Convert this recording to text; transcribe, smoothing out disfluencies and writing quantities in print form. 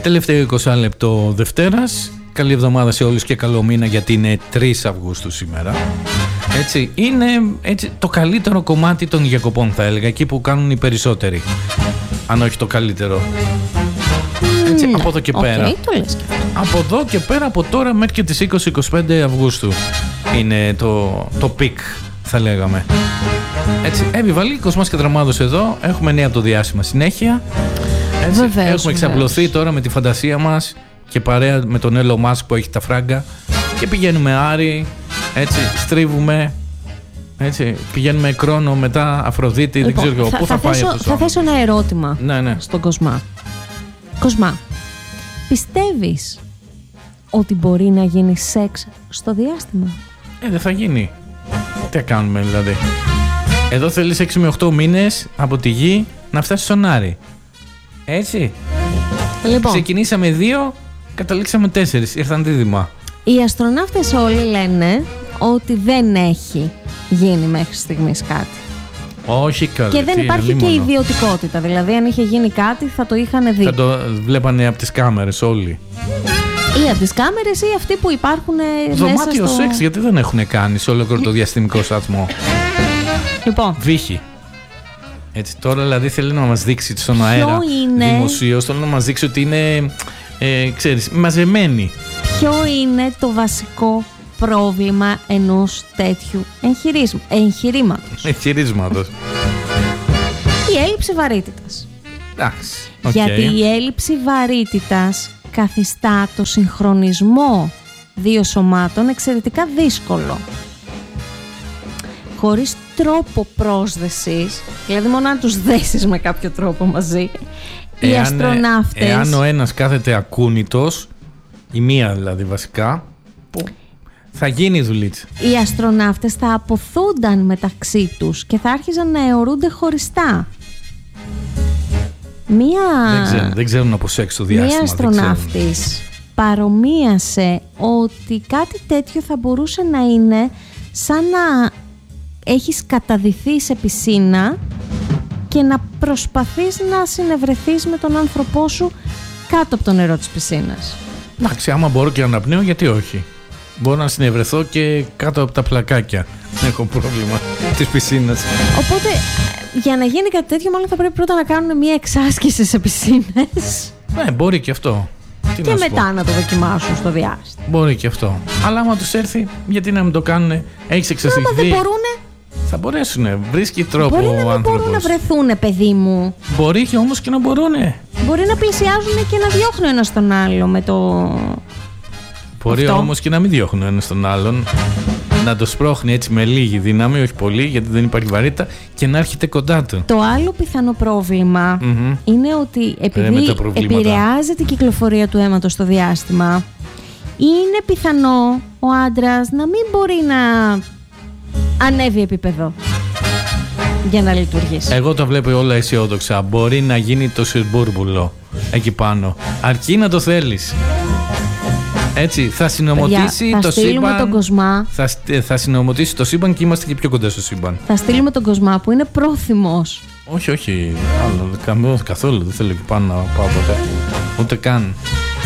Τελευταίο 20 λεπτό Δευτέρας. Καλή εβδομάδα σε όλους και καλό μήνα, γιατί είναι 3 Αυγούστου σήμερα. Έτσι, είναι έτσι, το καλύτερο κομμάτι των διακοπών, θα έλεγα, εκεί που κάνουν οι περισσότεροι. Αν όχι το καλύτερο. Έτσι, από εδώ και πέρα. Το λες και αυτό. Από εδώ και πέρα, από τώρα μέχρι και τις 20-25 Αυγούστου είναι το πικ, θα λέγαμε. Έτσι, Εύη Κοσμάς και Δραμάδος εδώ. Έχουμε νέα από το διάστημα συνέχεια. Έτσι, βεβαίως, έχουμε εξαπλωθεί τώρα με τη φαντασία μας και παρέα με τον Elon Musk που έχει τα φράγκα και πηγαίνουμε Άρη, έτσι, στρίβουμε, έτσι, πηγαίνουμε Κρόνο, μετά Αφροδίτη, Λοιπόν, δεν ξέρω πού θα πάει αυτός ο Θα θέσω ένα ερώτημα στον Κοσμά. Κοσμά, πιστεύεις ότι μπορεί να γίνει σεξ στο διάστημα? Δεν θα γίνει. Τι θα κάνουμε δηλαδή? Εδώ θέλεις 6 με 8 μήνες από τη γη να φτάσεις στον Άρη. Έτσι. Λοιπόν, ξεκινήσαμε 2, καταλήξαμε 4. Ήρθαν δίδυμα. Οι αστροναύτες όλοι λένε ότι δεν έχει γίνει μέχρι στιγμής κάτι. Όχι καλά. Και δεν υπάρχει και ιδιωτικότητα. Δηλαδή, αν είχε γίνει κάτι, θα το είχαν δει. Θα το βλέπανε από τις κάμερες όλοι. Ή από τις κάμερες ή αυτοί που υπάρχουν δωμάτιο μέσα σεξ, γιατί δεν έχουν κάνει σε όλο το διαστημικό σταθμό. Λοιπόν. Βύχη. Έτσι, τώρα δηλαδή θέλει να μας δείξει στον αέρα δημοσίως, θέλει να μας δείξει ότι είναι, ξέρεις, μαζεμένοι. Ποιο είναι το βασικό πρόβλημα ενός τέτοιου εγχειρήματος? Η έλλειψη βαρύτητας. Γιατί η έλλειψη βαρύτητας καθιστά το συγχρονισμό δύο σωμάτων εξαιρετικά δύσκολο. Χωρίς τρόπο πρόσδεσης, δηλαδή μόνο αν τους δέσεις με κάποιο τρόπο μαζί, οι αστροναύτες... Εάν ο ένας κάθεται ακούνητος, η μία δηλαδή βασικά, που θα γίνει η δουλίτσα. Οι αστροναύτες θα αποθούνταν μεταξύ τους και θα άρχιζαν να αιωρούνται χωριστά. Δεν ξέρουν από σεξ το διάστημα. Μία αστροναύτης παρομοίασε ότι κάτι τέτοιο θα μπορούσε να είναι σαν να έχεις καταδυθεί σε πισίνα και να προσπαθείς να συνευρεθείς με τον άνθρωπό σου κάτω από το νερό της πισίνας. Εντάξει, άμα μπορώ και να αναπνέω, γιατί όχι? Μπορώ να συνευρεθώ και κάτω από τα πλακάκια. Δεν έχω πρόβλημα της πισίνας. Οπότε, για να γίνει κάτι τέτοιο, μάλλον θα πρέπει πρώτα να κάνουν μια εξάσκηση σε πισίνες. Ναι, μπορεί και αυτό. Τι και μετά να το δοκιμάσουν στο διάστημα. Μπορεί και αυτό. Αλλά άμα τους έρθει, γιατί να μην το κάνουνε? Έχεις εξασυχθεί? Άμα δεν μπορούνε. Θα μπορέσουνε. Βρίσκει τρόπο μπορεί ο άνθρωπος. Μπορεί να μπορούν να βρεθούνε, παιδί μου. Μπορεί και όμως και να μπορούνε. Μπορεί να πλησιάζουν και να διώχνουν ένα τον άλλο με το... Μπορεί όμως και να μην διώχνουν ένα τον άλλον. Να το σπρώχνει έτσι με λίγη δύναμη, όχι πολύ, γιατί δεν υπάρχει βαρύτητα, και να έρχεται κοντά του. Το άλλο πιθανό πρόβλημα είναι ότι επειδή επηρεάζει την κυκλοφορία του αίματος στο διάστημα, είναι πιθανό ο άντρας να μην μπορεί να ανέβει επίπεδο για να λειτουργήσει. Εγώ το βλέπω όλα αισιόδοξα. Μπορεί να γίνει το συρμπούρμπουλο εκεί πάνω. Αρκεί να το θέλεις. Έτσι, θα συνομωτήσει το σύμπαν. Τον Κοσμά. Θα συνομωτήσει το σύμπαν και είμαστε και πιο κοντά στο σύμπαν. Θα στείλουμε τον Κοσμά που είναι πρόθυμος. Όχι, καθόλου. Δεν θέλω εκεί πάνω να πάω ποτέ. Ούτε καν.